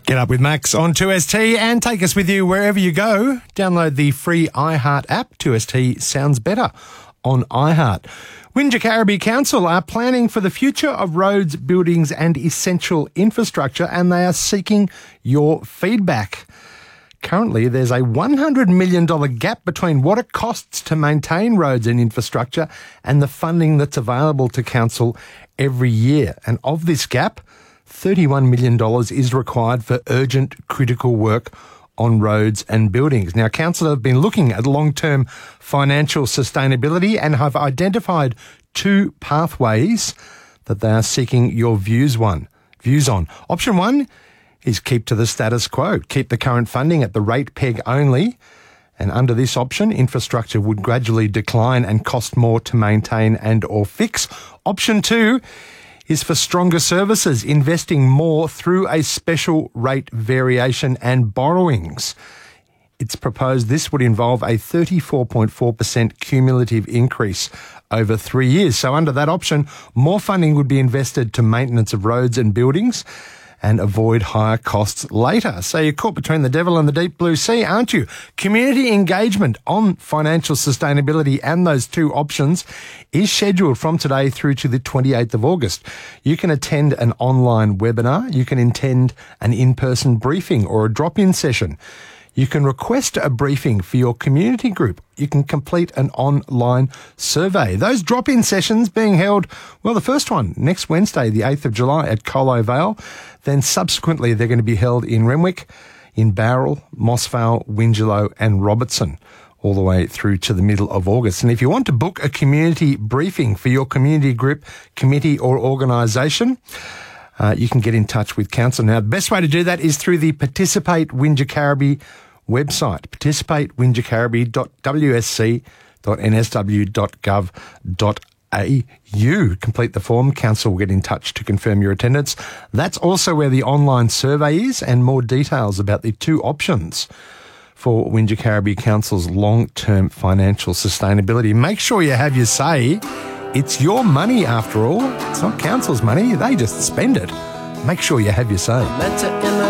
Get up with Max on 2ST and take us with you wherever you go. Download the free iHeart app. 2ST sounds better on iHeart. Wingecarribee Council are planning for the future of roads, buildings and essential infrastructure, and they are seeking your feedback. Currently, there's a $100 million gap between what it costs to maintain roads and infrastructure and the funding that's available to council every year. And of this gap, $31 million is required for urgent critical work on roads and buildings. Now, council have been looking at long-term financial sustainability and have identified two pathways that they are seeking your views on. Option one is keep to the status quo, keep the current funding at the rate peg only. And under this option, infrastructure would gradually decline and cost more to maintain and or fix. Option two is for stronger services, investing more through a special rate variation and borrowings. It's proposed this would involve a 34.4% cumulative increase over 3 years. So under that option, more funding would be invested to maintenance of roads and buildings and avoid higher costs later. So you're caught between the devil and the deep blue sea, aren't you? Community engagement on financial sustainability and those two options is scheduled from today through to the 28th of August. You can attend an online webinar. You can attend an in-person briefing or a drop-in session. You can request a briefing for your community group. You can complete an online survey. Those drop-in sessions being held, well, the first one next Wednesday, the 8th of July at Colo Vale. Then subsequently, they're going to be held in Renwick, in Bowral, Moss Vale, Wingelow and Robertson, all the way through to the middle of August. And if you want to book a community briefing for your community group, committee or organisation, you can get in touch with council. Now, the best way to do that is through the Participate Wingecarribee website, participatewingecarribee.wsc.nsw.gov.au. Complete the form. Council will get in touch to confirm your attendance. That's also where the online survey is and more details about the two options for Wingecarribee Council's long-term financial sustainability. Make sure you have your say. It's your money after all. It's not council's money. They just spend it. Make sure you have your say.